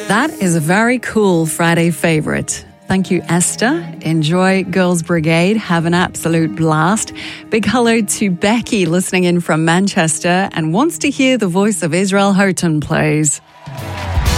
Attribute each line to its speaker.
Speaker 1: That is a very cool Friday favourite. Thank you, Esther. Enjoy Girls Brigade. Have an absolute blast. Big hello to Becky listening in from Manchester and wants to hear the voice of Israel Houghton, please.